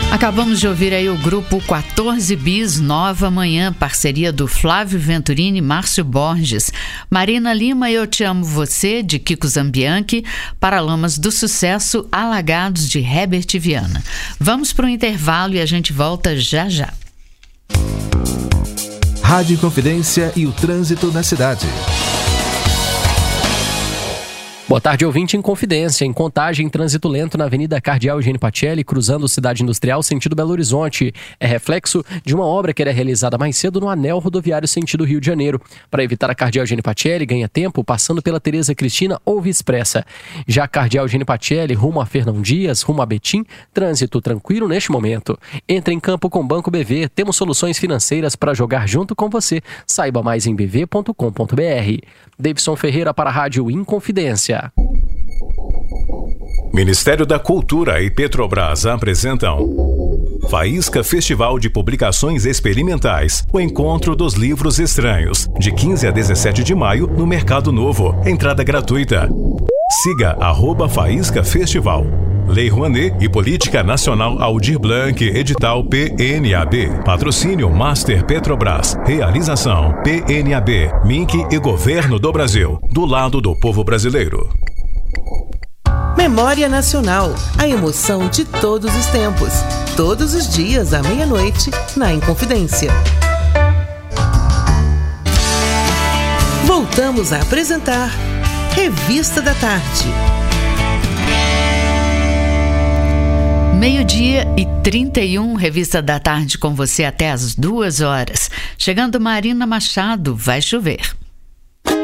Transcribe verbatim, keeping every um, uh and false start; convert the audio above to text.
Acabamos de ouvir aí o grupo quatorze Bis, Nova Manhã, parceria do Flávio Venturini e Márcio Borges. Marina Lima, Eu Te Amo Você, de Kiko Zambianchi, Paralamas do Sucesso, Alagados, de Herbert Viana. Vamos para o intervalo e a gente volta já já. Rádio Inconfidência e o trânsito na cidade. Boa tarde, ouvinte Inconfidência. Em Contagem, trânsito lento na Avenida Cardeal Eugênio Pacelli, cruzando Cidade Industrial, sentido Belo Horizonte. É reflexo de uma obra que era realizada mais cedo no anel rodoviário sentido Rio de Janeiro. Para evitar a Cardeal Eugênio Pacelli, ganha tempo passando pela Tereza Cristina ou Expressa. Já a Cardeal Eugênio Pacelli, rumo a Fernão Dias, rumo a Betim, trânsito tranquilo neste momento. Entre em campo com Banco B V. Temos soluções financeiras para jogar junto com você. Saiba mais em b v ponto com ponto b r. Davidson Ferreira para a Rádio Inconfidência. Ministério da Cultura e Petrobras apresentam Faísca Festival de Publicações Experimentais, o encontro dos livros estranhos, de quinze a dezessete de maio no Mercado Novo, entrada gratuita. Siga arroba Faísca Festival. Lei Rouanet e Política Nacional Aldir Blanc, edital P N A B. Patrocínio Master Petrobras. Realização P N A B, M I C e Governo do Brasil. Do lado do povo brasileiro. Memória Nacional, a emoção de todos os tempos. Todos os dias à meia-noite, na Inconfidência. Voltamos a apresentar Revista da Tarde. Meio-dia e trinta e um, Revista da Tarde com você até às duas horas. Chegando Marina Machado, vai chover.